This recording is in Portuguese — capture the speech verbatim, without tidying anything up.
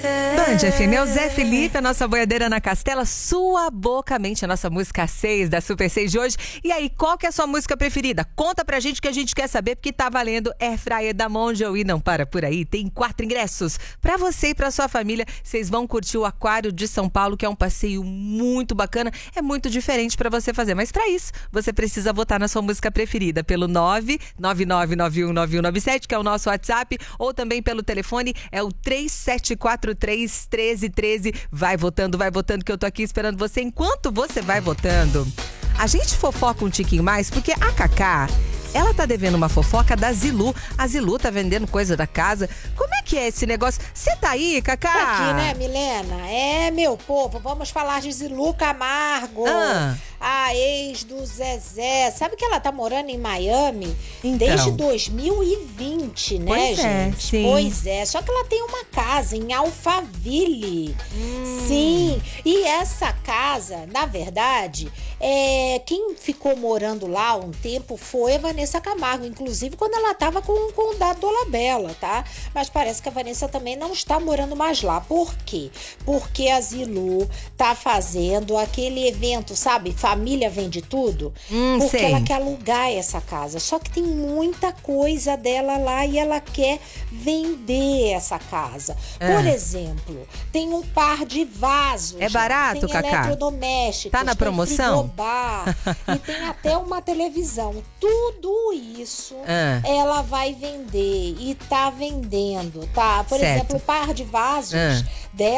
Band F M, é o Zé Felipe, a nossa boiadeira na Castela, Sua Boca Mente, a nossa música seis da Super seis de hoje. E aí, qual que é a sua música preferida? Conta pra gente que a gente quer saber, porque tá valendo Air Fryer da Mondial. E não para por aí, tem quatro ingressos pra você e pra sua família. Vocês vão curtir o Aquário de São Paulo, que é um passeio muito bacana, é muito diferente pra você fazer. Mas pra isso, você precisa votar na sua música preferida pelo nove nove nove nove um nove um nove sete, que é o nosso WhatsApp, ou também pelo telefone, é o três sete quatro três, um três um três. Vai votando, vai votando, que eu tô aqui esperando você. Enquanto você vai votando, a gente fofoca um tiquinho mais, porque a Cacá, ela tá devendo uma fofoca da Zilu. A Zilu tá vendendo coisa da casa. Como é que é esse negócio? Você tá aí, Cacá? Tá aqui, né, Milena? É, meu povo, vamos falar de Zilu Camargo. Ah. A ex do Zezé. Sabe que ela tá morando em Miami Então. desde dois mil e vinte, né, Pois é, gente? sim. Pois é, só que ela tem uma casa em Alphaville. Hum. Sim, e essa casa, na verdade, é, quem ficou morando lá há um tempo foi a Vanessa Camargo, inclusive quando ela tava com, com o Dado Dolabella, tá? Mas parece que a Vanessa também não está morando mais lá. Por quê? Porque a Zilu tá fazendo aquele evento, sabe? Família Vende Tudo. Hum, porque sei. ela quer alugar essa casa. Só que tem muita coisa dela lá e ela quer vender essa casa. Ah. Por exemplo, tem um par de vasos. É barato, tem Cacá? eletrodomésticos. Tá na promoção? Tem frigobar, e tem até uma televisão. Tudo isso Ah. ela vai vender e tá vendendo, tá? Por Certo. exemplo, o par de vasos Ah. dela